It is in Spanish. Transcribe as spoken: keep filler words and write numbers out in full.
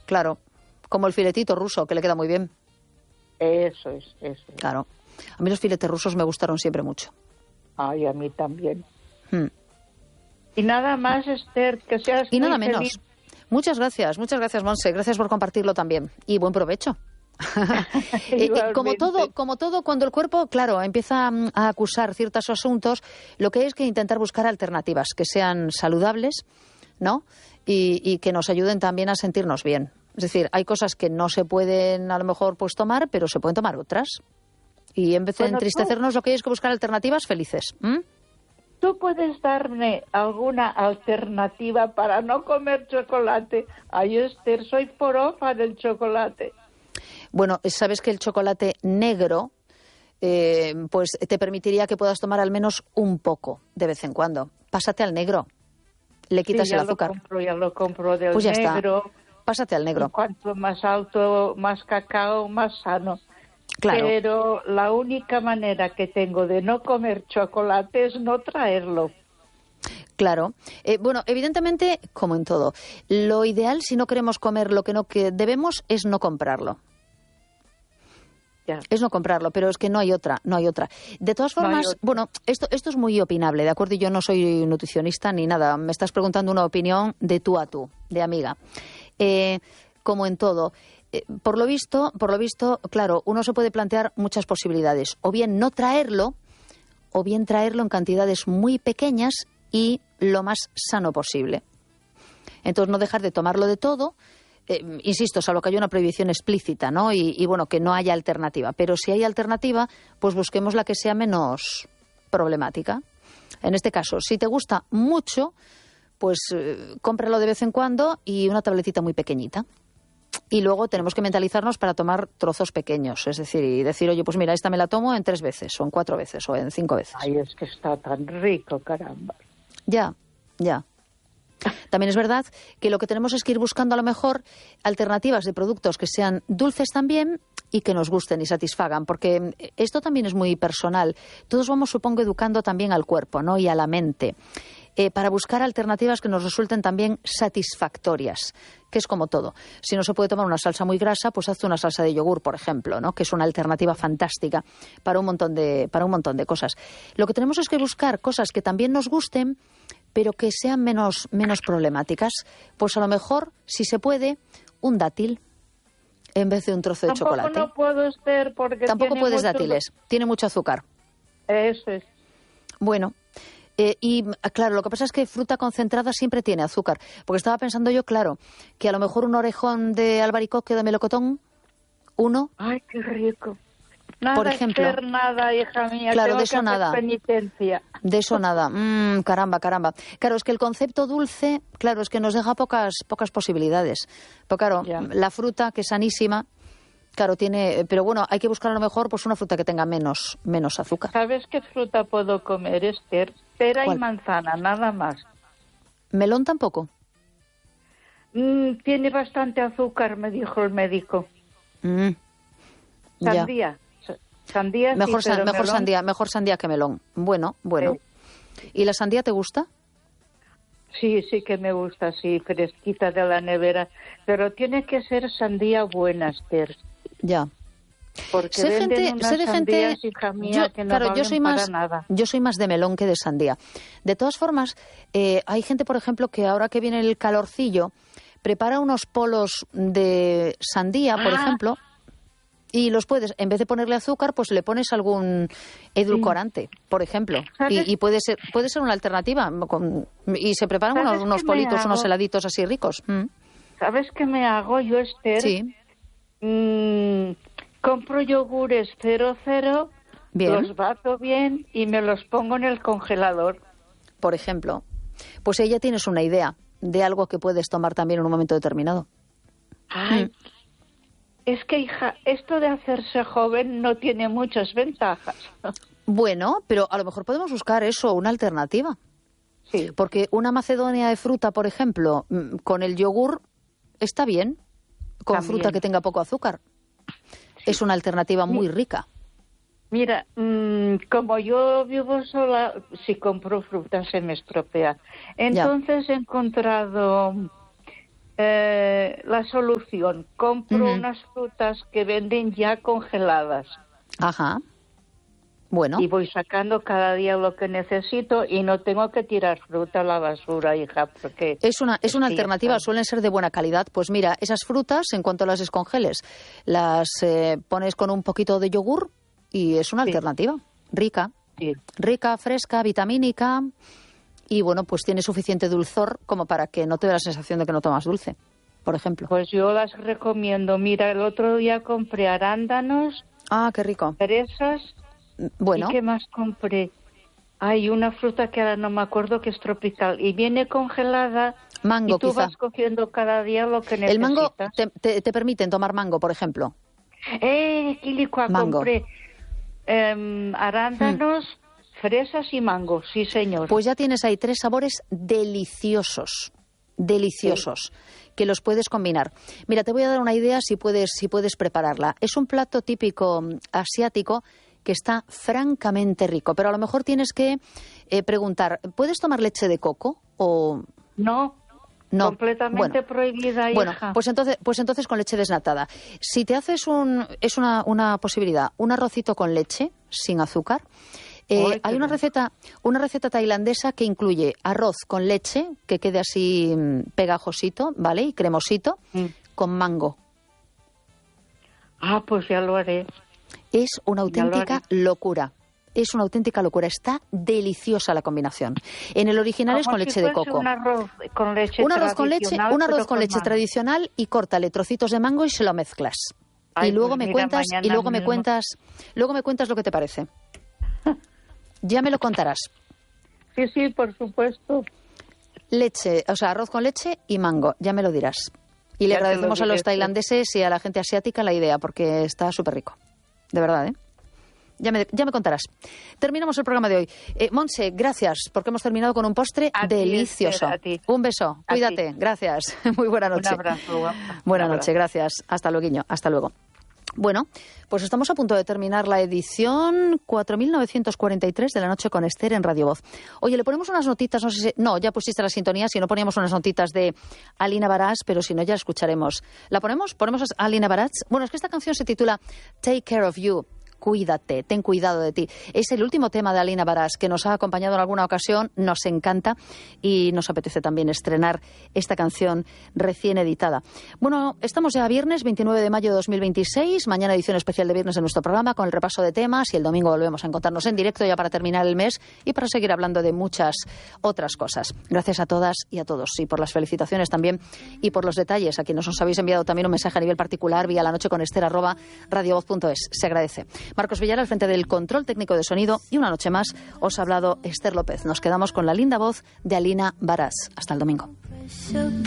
claro. Como el filetito ruso, que le queda muy bien. Eso es, eso es. Claro. A mí los filetes rusos me gustaron siempre mucho. Ay, a mí también. Hmm. Y nada más, Esther, que seas Y muy nada feliz. menos. Muchas gracias, muchas gracias, Monse. Gracias por compartirlo también. Y buen provecho. eh, eh, como todo, como todo, cuando el cuerpo, claro, empieza mm, a acusar ciertos asuntos, lo que hay es que intentar buscar alternativas que sean saludables, ¿no? Y, y que nos ayuden también a sentirnos bien. Es decir, hay cosas que no se pueden a lo mejor pues tomar, pero se pueden tomar otras. Y en vez de Bueno, entristecernos, lo que hay es que buscar alternativas felices. ¿Mm? ¿Tú puedes darme alguna alternativa para no comer chocolate? Ay, Esther, soy porofa del chocolate. Bueno, sabes que el chocolate negro eh, pues te permitiría que puedas tomar al menos un poco de vez en cuando. Pásate al negro. Le quitas Sí, ya el azúcar. Lo compro, ya lo compro del Pues ya negro. está. Pásate al negro. Y cuanto más alto, más cacao, más sano. Claro. Pero la única manera que tengo de no comer chocolate es no traerlo. Claro. Eh, bueno, evidentemente, como en todo, lo ideal si no queremos comer lo que no que debemos es no comprarlo. Ya. Es no comprarlo, pero es que no hay otra, no hay otra. De todas formas, No bueno, esto, esto es muy opinable, ¿de acuerdo? Y yo no soy nutricionista ni nada. Me estás preguntando una opinión de tú a tú, de amiga. Eh, como en todo, eh, por lo visto, por lo visto, claro, uno se puede plantear muchas posibilidades. O bien no traerlo, o bien traerlo en cantidades muy pequeñas y lo más sano posible. Entonces, no dejar de tomarlo de todo. Eh, insisto, salvo que haya una prohibición explícita, ¿no? Y, y bueno, que no haya alternativa. Pero si hay alternativa, pues busquemos la que sea menos problemática. En este caso, si te gusta mucho, pues eh, cómpralo de vez en cuando y una tabletita muy pequeñita. Y luego tenemos que mentalizarnos para tomar trozos pequeños. Es decir, y decir, oye, pues mira, esta me la tomo en tres veces, o en cuatro veces, o en cinco veces. Ay, es que está tan rico, caramba. Ya, ya. También es verdad que lo que tenemos es que ir buscando a lo mejor alternativas de productos que sean dulces también y que nos gusten y satisfagan, porque esto también es muy personal. Todos vamos, supongo, educando también al cuerpo, ¿no? Y a la mente, eh, para buscar alternativas que nos resulten también satisfactorias, que es como todo. Si no se puede tomar una salsa muy grasa, pues hazte una salsa de yogur, por ejemplo, ¿no? Que es una alternativa fantástica para un montón de, para un montón de cosas. Lo que tenemos es que buscar cosas que también nos gusten, pero que sean menos, menos problemáticas. Pues a lo mejor, si se puede, un dátil en vez de un trozo de Tampoco chocolate. No puedo, Esther, porque Tampoco tiene puedes mucho... dátiles, tiene mucho azúcar. Eso es. Bueno, eh, y claro, lo que pasa es que fruta concentrada siempre tiene azúcar. Porque estaba pensando yo, claro, que a lo mejor un orejón de albaricoque o de melocotón, uno... Ay, qué rico. Nada, por ejemplo, Esther, nada, hija mía. claro, Tengo de eso que hacer nada. penitencia. De eso nada. Mm, caramba, caramba. Claro, es que el concepto dulce, claro, es que nos deja pocas, pocas posibilidades. Pero claro, Ya. la fruta, que es sanísima, claro, tiene... Pero bueno, hay que buscar a lo mejor pues una fruta que tenga menos, menos azúcar. ¿Sabes qué fruta puedo comer, Esther? Pera ¿Cuál? y manzana, nada más. ¿Melón tampoco? Mm, tiene bastante azúcar, me dijo el médico. Mm, ya. Sandía. Sa- Sandía sí, Mejor, sa- pero mejor melón- sandía, mejor sandía que melón. Bueno, bueno. Sí. ¿Y la sandía te gusta? Sí, sí que me gusta, sí, fresquita de la nevera. Pero tiene que ser sandía buena, Esther. Ya. Porque Sé venden gente, unas sé de gente, sandías, hija mía, yo, que no claro, yo valen soy para más, nada. yo soy más de melón que de sandía. De todas formas, eh, hay gente, por ejemplo, que ahora que viene el calorcillo, prepara unos polos de sandía, por Ah. ejemplo, y los puedes, en vez de ponerle azúcar, pues le pones algún edulcorante, por ejemplo, ¿Sabes? y, y puede ser, puede ser una alternativa. Con- y se preparan ¿Sabes unos, unos qué me politos, unos hago? heladitos así ricos. Mm. ¿Sabes qué me hago yo, Esther? Sí, Mm, compro yogures cero cero, bien. los bato bien y me los pongo en el congelador. Por ejemplo, pues ahí ya tienes una idea de algo que puedes tomar también en un momento determinado. Ay, Mm. es que, hija, esto de hacerse joven no tiene muchas ventajas. Bueno, pero a lo mejor podemos buscar eso, una alternativa. Sí, Porque una macedonia de fruta, por ejemplo, mm, con el yogur está bien, con También. fruta que tenga poco azúcar. Es una alternativa muy rica. mira, mm, como yo vivo sola, si compro fruta se me estropea. Entonces he encontrado eh, la solución. Compro uh-huh. unas frutas que venden ya congeladas. Ajá. Bueno. Y voy sacando cada día lo que necesito y no tengo que tirar fruta a la basura, hija, porque... Es una, es una alternativa, suelen ser de buena calidad. Pues mira, esas frutas, en cuanto las descongeles, las eh, pones con un poquito de yogur y es una sí. alternativa rica. Sí. Rica, fresca, vitamínica y, bueno, pues tiene suficiente dulzor como para que no te dé la sensación de que no tomas dulce, por ejemplo. Pues yo las recomiendo. Mira, el otro día compré arándanos. Ah, qué rico. Fresas. Bueno. ¿Y qué más compré? Hay una fruta que ahora no me acuerdo que es tropical y viene congelada. Mango, y tú quizá. vas cogiendo cada día lo que necesitas. El mango, te, te, te permiten tomar mango, por ejemplo. Eh, Quilicua, compré eh, arándanos, hmm. fresas y mango, sí señor. Pues ya tienes ahí tres sabores deliciosos, deliciosos. Sí. Que los puedes combinar. Mira, te voy a dar una idea si puedes, si puedes prepararla. Es un plato típico asiático que está francamente rico, pero a lo mejor tienes que eh, preguntar, ¿puedes tomar leche de coco o...? No, no. completamente bueno, prohibida, hija. Bueno, pues entonces, pues entonces con leche desnatada. Si te haces un... es una, una posibilidad, un arrocito con leche, sin azúcar. Eh, Ay, hay una receta, una receta tailandesa que incluye arroz con leche, que quede así pegajosito, ¿vale? Y cremosito, mm. con mango. Ah, pues ya lo haré. Es una auténtica locura. Es una auténtica locura. Está deliciosa la combinación. En el original Como es con si leche de coco. Un arroz con leche un arroz con leche, un arroz con leche mango. tradicional y córtale trocitos de mango y se lo mezclas. Ay, y luego pues me mira, cuentas y luego me mismo. cuentas, luego me cuentas lo que te parece. Ya me lo contarás. Sí, sí, por supuesto. Leche, o sea, arroz con leche y mango. Ya me lo dirás. Y le ya agradecemos a los tailandeses y a la gente asiática la idea porque está súper rico. De verdad, ¿eh? Ya me, ya me contarás. Terminamos el programa de hoy. Eh, Montse, gracias, porque hemos terminado con un postre a delicioso. Ti, a ti. Un beso, a cuídate, ti. Gracias. Muy buena noche. Un abrazo. Buena un noche, abrazo. Gracias. Hasta luego, hasta luego. Bueno, pues estamos a punto de terminar la edición cuatro mil novecientos cuarenta y tres de La Noche con Esther en Radio Voz. Oye, le ponemos unas notitas, no sé si... No, ya pusiste la sintonía, si no poníamos unas notitas de Alina Baraz, pero si no ya la escucharemos. ¿La ponemos? ¿Ponemos a Alina Baraz? Bueno, es que esta canción se titula Take Care of You. Cuídate, ten cuidado de ti. Es el último tema de Alina Baraz que nos ha acompañado en alguna ocasión, nos encanta y nos apetece también estrenar esta canción recién editada. Bueno, estamos ya a viernes veintinueve de mayo de dos mil veintiséis, mañana edición especial de viernes de nuestro programa con el repaso de temas y el domingo volvemos a encontrarnos en directo ya para terminar el mes y para seguir hablando de muchas otras cosas. Gracias a todas y a todos y por las felicitaciones también y por los detalles. A quienes nos habéis enviado también un mensaje a nivel particular vía la noche con Esther arroba radiovoz punto es. Se agradece. Marcos Villar al frente del control técnico de sonido y una noche más os ha hablado Esther López. Nos quedamos con la linda voz de Alina Baraz. Hasta el domingo.